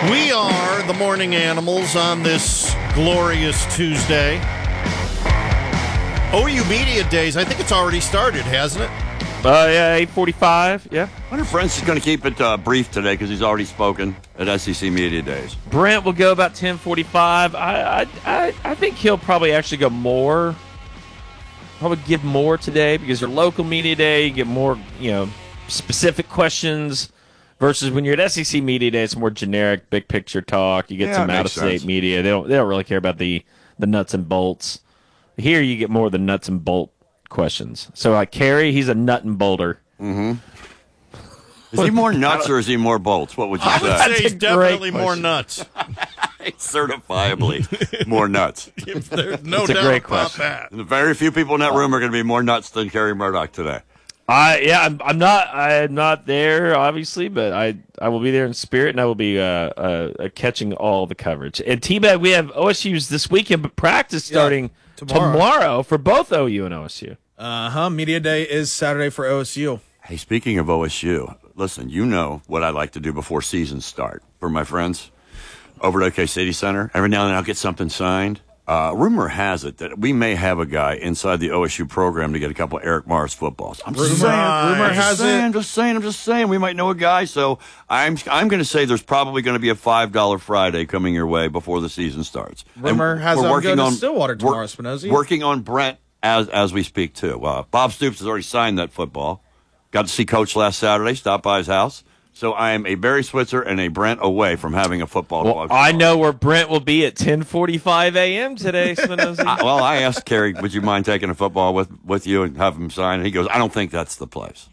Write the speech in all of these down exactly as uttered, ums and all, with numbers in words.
We are the Morning Animals on this glorious Tuesday. O U Media Days, I think it's already started, hasn't it? Uh, yeah, eight forty-five, yeah. I wonder if Brent's going to keep it uh, brief today because he's already spoken at S E C Media Days. Brent will go about ten forty-five. I, I, I, I think he'll probably actually go more. Probably give more today because your local media day, you get more, you know, specific questions versus when you're at S E C Media Day, it's more generic, big picture talk. You get Yeah, some it makes out-of-state sense. media. They don't, they don't really care about the, the nuts and bolts. Here you get more of the nuts and bolt questions. So like Kerry, he's a nut and bolter. Is he more nuts or is he more bolts? What would you I would say? say he's a great definitely more question. nuts. Certifiably more nuts. There's no It's a doubt great about question. that. And very few people in that room are going to be more nuts than Kerry Murdoch today. I yeah, I'm, I'm not I'm not there obviously, but I, I will be there in spirit, and I will be uh, uh, uh catching all the coverage. And T-Bag, we have O S U's this weekend, but practice starting tomorrow. tomorrow for both O U and O S U. Uh-huh. Media Day is Saturday for O S U. Hey, speaking of O S U, listen, you know what I like to do before seasons start for my friends over at OK City Center. Every now and then I'll get something signed. Uh, rumor has it that we may have a guy inside the O S U program to get a couple of Eric Morris footballs. I'm just Rumor- saying. rumor I'm just has saying, it- I'm just saying. I'm just saying. We might know a guy. So I'm I'm going to say there's probably going to be a five dollar Friday coming your way before the season starts. Rumor And has we're I'm working going to on Stillwater tomorrow, work- Spinozzi. Working on Brent as as we speak too. Uh, Bob Stoops has already signed that football. Got to see Coach last Saturday. Stopped by his house. So I am a Barry Switzer and a Brent away from having a football. Well, dog I tomorrow. know where Brent will be at ten forty-five a.m. today, Spinozzi. I- well, I asked Kerry, would you mind taking a football with, with you and have him sign? And he goes, I don't think that's the place.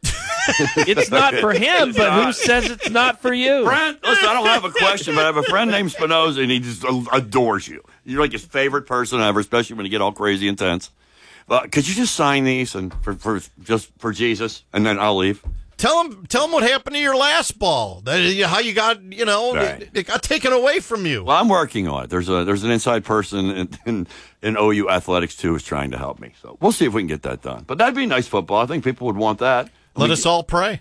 It's not for him, but who says it's not for you? Brent, listen, I don't have a question, but I have a friend named Spinoza, and he just adores you. You're like his favorite person ever, especially when you get all crazy intense. But could you just sign these and for, for just for Jesus, and then I'll leave? Tell him, tell him what happened to your last ball. That, how you got, you know, Right. it, it got taken away from you. Well, I'm working on it. There's a there's an inside person in, in in O U athletics too who's trying to help me. So we'll see if we can get that done. But that'd be nice football. I think people would want that. Let We- us all pray.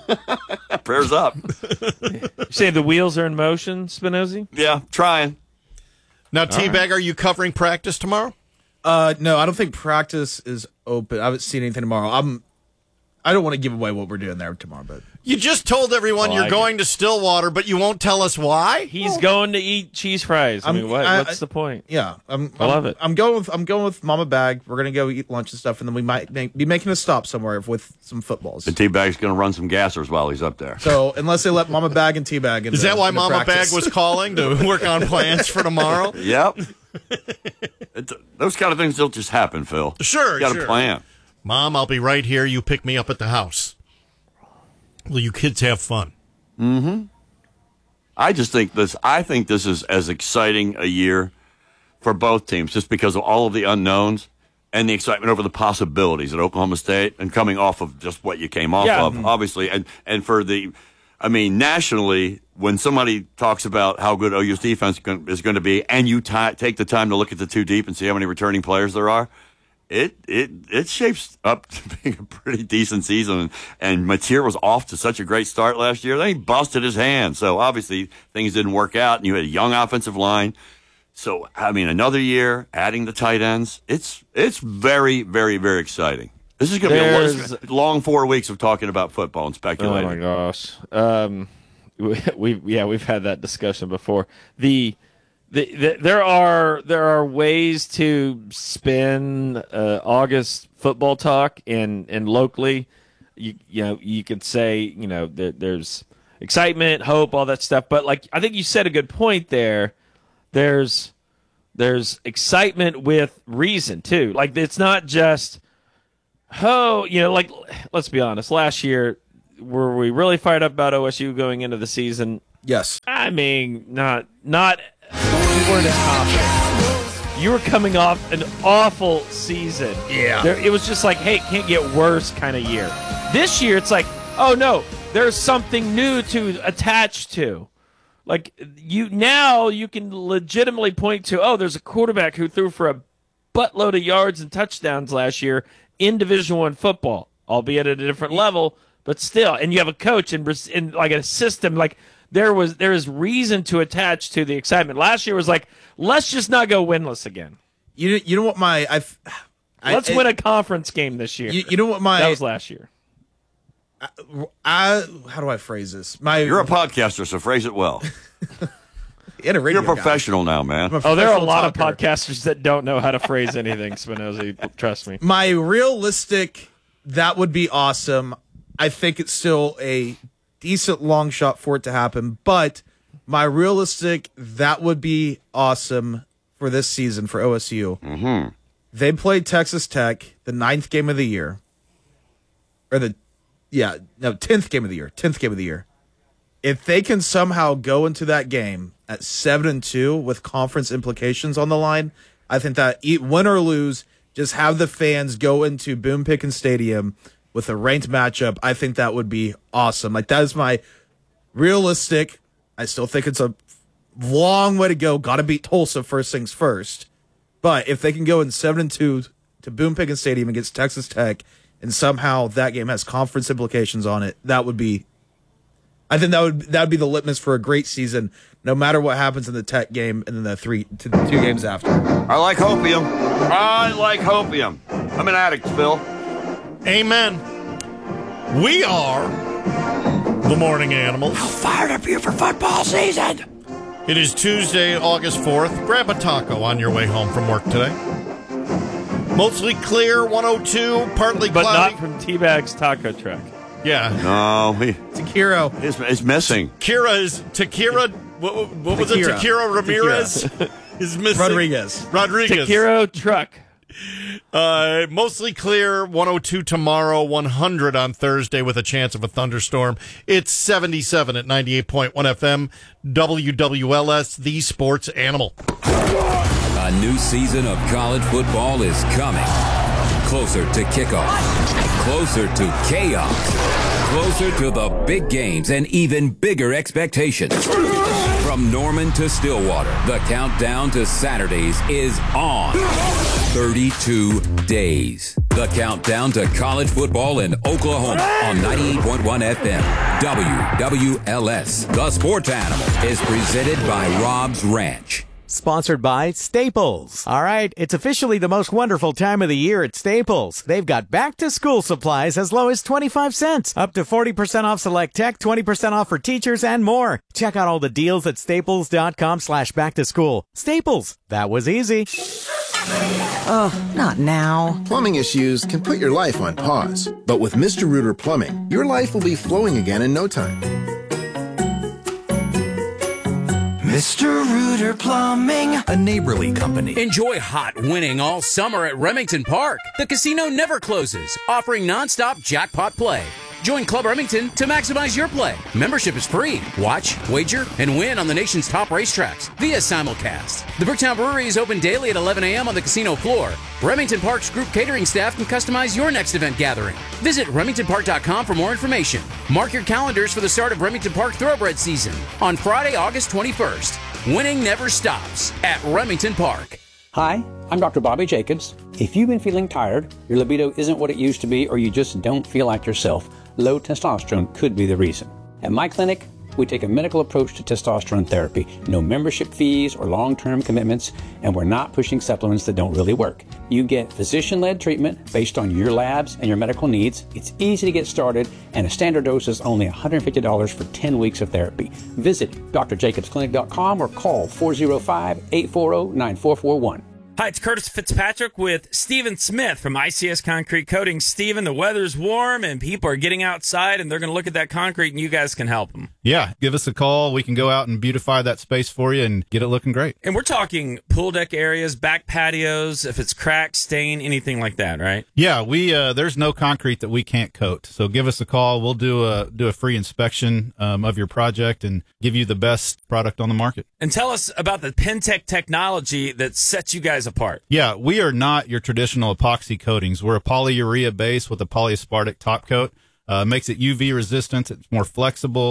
prayers up. You say the wheels are in motion, Spinozzi? Yeah, trying. Now, T-Bag, are you covering practice tomorrow? Uh, no, I don't think practice is open. I haven't seen anything tomorrow. I'm. I don't want to give away what we're doing there tomorrow, but You just told everyone Oh, you're I going to Stillwater, but you won't tell us why? He's going to eat cheese fries. I I'm- mean, what, I- what's I- the point? yeah, I'm. I love I'm- it. I'm going with. I'm going with Mama Bag. We're gonna go eat lunch and stuff, and then we might make, be making a stop somewhere with some footballs. The T-Bag's going to run some gassers while he's up there. So unless they let Mama Bag and Teabag into, Is that why into Mama practice. Bag was calling to work on plans for tomorrow? Yep. It's, those kind of things don't just happen, Phil. Sure, You got sure. to plan. Mom, I'll be right here. You pick me up at the house. Well, you kids have fun. I just think this. I think this is as exciting a year for both teams, just because of all of the unknowns and the excitement over the possibilities at Oklahoma State, and coming off of just what you came off Yeah. of, obviously, and and for the, I mean, nationally, when somebody talks about how good O U's defense gon- is going to be, and you ti take the time to look at the two deep and see how many returning players there are. It it it shapes up to being a pretty decent season, and, and Mateer was off to such a great start last year. Then he busted his hand, so obviously things didn't work out. And you had a young offensive line, so I mean another year adding the tight ends. It's it's very very very exciting. This is going to be a There's- long, long four weeks of talking about football and Oh speculating. my gosh. Um, we, we yeah we've had that discussion before. The, the, the there are there are ways to spin uh, August football talk and and locally. You you know you could say you know there, there's excitement, hope, all that stuff. But like I think you said a good point there. There's there's excitement with reason too. Like it's not just oh you know like let's be honest. Last year were we really fired up about O S U going into the season? Yes. I mean, not not. We weren't as confident. You were coming off an awful season. Yeah. There, it was just like, hey, it can't get worse kind of year. This year, it's like, oh no, there's something new to attach to. Like you now, you can legitimately point to, oh, there's a quarterback who threw for a buttload of yards and touchdowns last year in Division One football, albeit at a different level, but still. And you have a coach and in like a system like. there was there is reason to attach to the excitement. Last year was like, let's just not go winless again. You you know what my I've, I Let's I, win a conference game this year. You, you know what my that was last year. I, I how do I phrase this? My You're a podcaster, so phrase it well. and a radio You're a guy. professional now, man. Oh, there are a Professional lot talker. of podcasters that don't know how to phrase anything, Spinozzi. Trust me. My realistic, that would be awesome. I think it's still a decent long shot for it to happen, but my realistic, that would be awesome for this season for O S U. Mm-hmm. They played Texas Tech, the ninth game of the year, or the, yeah, no, tenth game of the year, tenth game of the year. If they can somehow go into that game at seven and two with conference implications on the line, I think that win or lose, just have the fans go into Boone Pickens Stadium with a ranked matchup. I think that would be awesome. Like, that is my realistic. I still think it's a long way to go. Got to beat Tulsa first things first. But if they can go in seven and two to Boone Pickens Stadium against Texas Tech, and somehow that game has conference implications on it, that would be. I think that would that would be the litmus for a great season, no matter what happens in the Tech game and then the three to the two games after. I like hopium. I like hopium. I'm an addict, Phil. Amen. We are the Morning Animals. How fired up are you for football season? It is Tuesday, August fourth. Grab a taco on your way home from work today. Mostly clear, one oh two, partly But cloudy. not from T-Bag's taco truck. Yeah. No, he, Takiro. it's, it's missing. Kira is Takira. What, what was Takira. it? Takira Ramirez is missing. Rodriguez. Rodriguez. Takiro truck. Uh, mostly clear, one oh two tomorrow, one hundred on Thursday with a chance of a thunderstorm. It's seventy-seven at ninety-eight point one F M, W W L S, the sports animal. A new season of college football is coming. Closer to kickoff. Closer to chaos. Closer to the big games and even bigger expectations. From Norman to Stillwater, the countdown to Saturdays is on. thirty-two days. The countdown to college football in Oklahoma on ninety-eight point one F M. W W L S, the sports animal, is presented by Rob's Ranch. Sponsored by Staples. All right, it's officially the most wonderful time of the year at Staples. They've got back-to-school supplies as low as twenty-five cents, up to forty percent off select tech, twenty percent off for teachers, and more. Check out all the deals at staples.com slash back-to-school. Staples, that was easy. Oh, not now. Plumbing issues can put your life on pause. But with Mister Rooter Plumbing, your life will be flowing again in no time. Mister Rooter Plumbing, a neighborly company. Enjoy hot winning all summer at Remington Park. The casino never closes, offering nonstop jackpot play. Join Club Remington to maximize your play. Membership is free. Watch, wager, and win on the nation's top racetracks via simulcast. The Bricktown Brewery is open daily at eleven a.m. on the casino floor. Remington Park's group catering staff can customize your next event gathering. Visit remington park dot com for more information. Mark your calendars for the start of Remington Park Thoroughbred season on Friday, August twenty-first. Winning never stops at Remington Park. Hi, I'm Doctor Bobby Jacobs. If you've been feeling tired, your libido isn't what it used to be, or you just don't feel like yourself, low testosterone could be the reason. At my clinic, we take a medical approach to testosterone therapy. No membership fees or long-term commitments, and we're not pushing supplements that don't really work. You get physician-led treatment based on your labs and your medical needs. It's easy to get started, and a standard dose is only one hundred fifty dollars for ten weeks of therapy. Visit d r jacobs clinic dot com or call four oh five, eight four zero, nine four four one. Hi, it's Curtis Fitzpatrick with Stephen Smith from I C S Concrete Coating. Stephen, the weather's warm and people are getting outside and they're going to look at that concrete and you guys can help them. Yeah, give us a call. We can go out and beautify that space for you and get it looking great. And we're talking pool deck areas, back patios, if it's cracked, stain, anything like that, right? Yeah, we uh, there's no concrete that we can't coat. So give us a call. We'll do a do a free inspection um, of your project and give you the best product on the market. And tell us about the Pentec technology that sets you guys apart. Yeah, we are not your traditional epoxy coatings. We're a polyurea base with a polyaspartic top coat. Uh, makes it U V resistant. It's more flexible.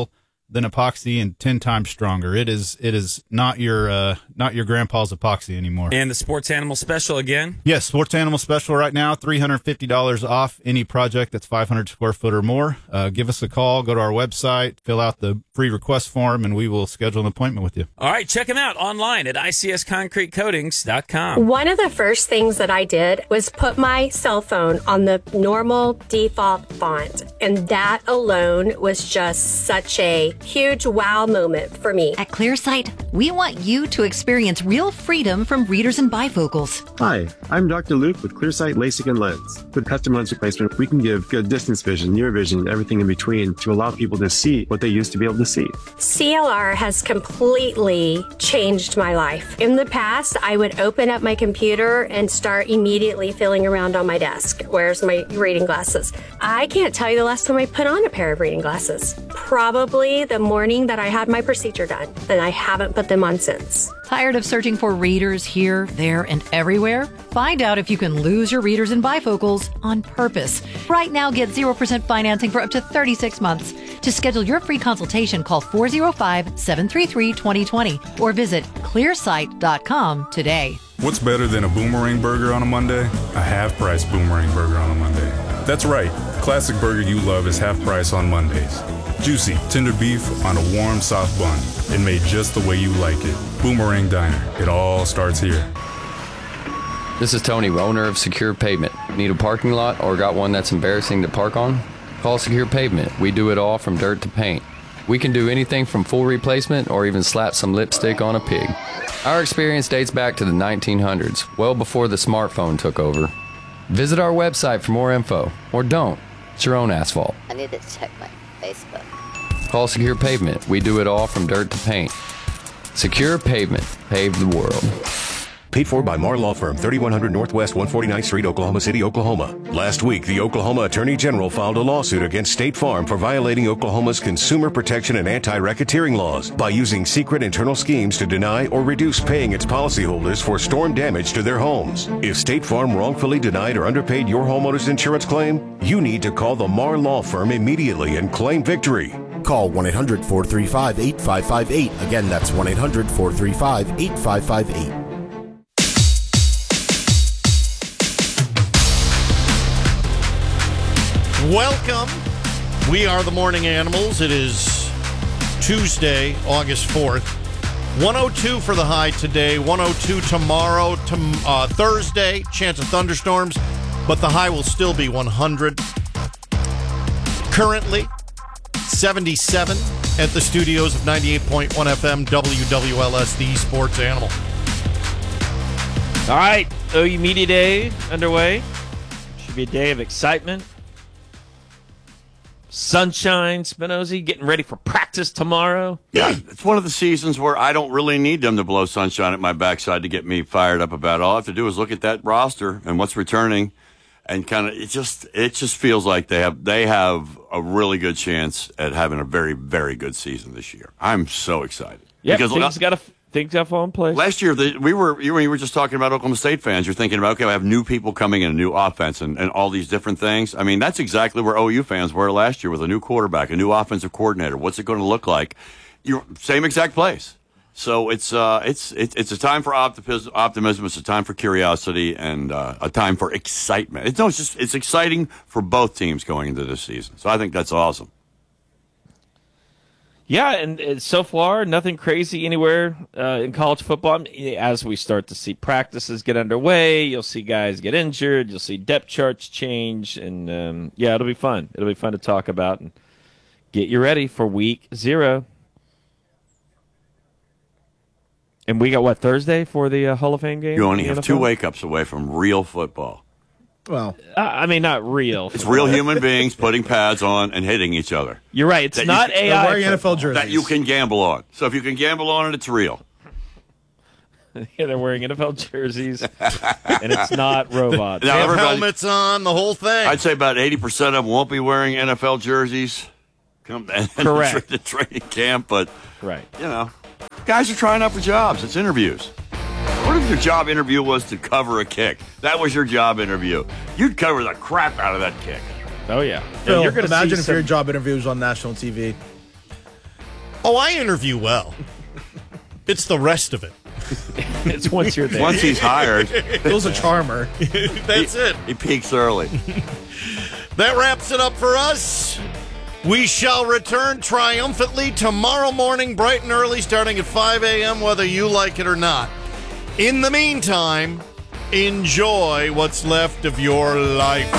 than epoxy and ten times stronger. It is it is not your uh, not your grandpa's epoxy anymore. And the Sports Animal Special again? Yes, Sports Animal Special right now, three hundred fifty dollars off any project that's five hundred square foot or more. Uh, give us a call, go to our website, fill out the free request form, and we will schedule an appointment with you. All right, check them out online at I C S concrete coatings dot com. One of the first things that I did was put my cell phone on the normal default font, and that alone was just such a huge wow moment for me. At ClearSight, we want you to experience real freedom from readers and bifocals. Hi, I'm Doctor Luke with ClearSight LASIK and Lens. With custom lens replacement, we can give good distance vision, near vision, and everything in between to allow people to see what they used to be able to see. C L R has completely changed my life. In the past, I would open up my computer and start immediately feeling around on my desk. Where's my reading glasses? I can't tell you the last time I put on a pair of reading glasses. Probably the morning that I had my procedure done, and I haven't put them on since. Tired of searching for readers here, there, and everywhere? Find out if you can lose your readers and bifocals on purpose. Right now, get zero percent financing for up to thirty-six months. To schedule your free consultation, call four oh five, seven three three, two oh two oh or visit clear sight dot com today. What's better than a Boomerang burger on a Monday? A half-price Boomerang burger on a Monday. That's right. The classic burger you love is half price on Mondays. Juicy, tender beef on a warm, soft bun. And made just the way you like it. Boomerang Diner. It all starts here. This is Tony, owner of Secure Pavement. Need a parking lot or got one that's embarrassing to park on? Call Secure Pavement. We do it all from dirt to paint. We can do anything from full replacement or even slap some lipstick on a pig. Our experience dates back to the nineteen hundreds, well before the smartphone took over. Visit our website for more info, or don't. It's your own asphalt. I need to check my Facebook. Call Secure Pavement. We do it all from dirt to paint. Secure Pavement. Pave the world. Paid for by Marr Law Firm, thirty-one hundred Northwest one forty-ninth Street, Oklahoma City, Oklahoma. Last week, the Oklahoma Attorney General filed a lawsuit against State Farm for violating Oklahoma's consumer protection and anti-racketeering laws by using secret internal schemes to deny or reduce paying its policyholders for storm damage to their homes. If State Farm wrongfully denied or underpaid your homeowner's insurance claim, you need to call the Marr Law Firm immediately and claim victory. Call one eight hundred, four three five, eight five five eight. Again, that's one eight hundred, four three five, eight five five eight. Welcome. We are the Morning Animals. It is Tuesday, August fourth. one oh two for the high today, one oh two tomorrow, to, uh, Thursday, chance of thunderstorms, but the high will still be one hundred. Currently, seventy-seven at the studios of ninety-eight point one F M, W W L S, the Sports Animal. All right, O U Media Day underway. Should be a day of excitement. Sunshine, Spinozzi, getting ready for practice tomorrow. Yeah, it's one of the seasons where I don't really need them to blow sunshine at my backside to get me fired up about it. All I have to do is look at that roster and what's returning, and kind of it just it just feels like they have they have a really good chance at having a very very good season this year. I'm so excited. Yeah, because things got to things got to fall in place. Last year, the, we were you were, you were just talking about Oklahoma State fans. You're thinking about, okay, I have new people coming in, a new offense, and, and all these different things. I mean, that's exactly where O U fans were last year with a new quarterback, a new offensive coordinator. What's it going to look like? You're same exact place. So it's uh it's it's it's a time for optimism. Optimism. It's a time for curiosity and uh, a time for excitement. It's no, it's just it's exciting for both teams going into this season. So I think that's awesome. Yeah, and uh, so far, nothing crazy anywhere uh, in college football. As we start to see practices get underway, you'll see guys get injured, you'll see depth charts change, and um, yeah, it'll be fun. It'll be fun to talk about and get you ready for week zero. And we got, what, Thursday for the uh, Hall of Fame game? You only have two wake-ups away from real football. Well, uh, I mean, not real. It's real human beings putting pads on and hitting each other. You're right. It's that not can, A I. Wearing N F L jerseys. That you can gamble on. So if you can gamble on it, it's real. Yeah, they're wearing N F L jerseys, and it's not robots. They have helmets on, the whole thing. I'd say about eighty percent of them won't be wearing N F L jerseys. Come and Correct. the training camp, but right. You know, guys are trying out for jobs. It's interviews. What if your job interview was to cover a kick? That was your job interview. You'd cover the crap out of that kick. Oh, yeah. Phil, yeah you're gonna imagine see if some... your job interview was on national T V. Oh, I interview well. It's the rest of it. It's once you're there. Once he's hired. Bill's a charmer. That's he, it. He peaks early. That wraps it up for us. We shall return triumphantly tomorrow morning, bright and early, starting at five a.m., whether you like it or not. In the meantime, enjoy what's left of your life.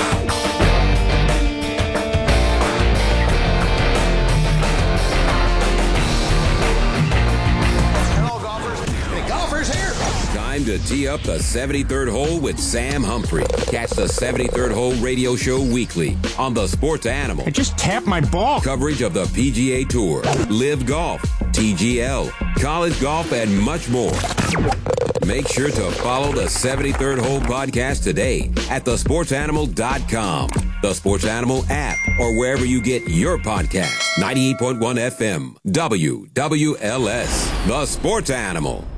Time to tee up the seventy-third hole with Sam Humphrey. Catch the seventy-third Hole radio show weekly on the Sports Animal. I just tapped my ball. Coverage of the P G A Tour, Live Golf, T G L, college golf, and much more. Make sure to follow the seventy-third Hole podcast today at the sports animal dot com, the Sports Animal app, or wherever you get your podcasts. ninety-eight point one F M, W W L S, the Sports Animal.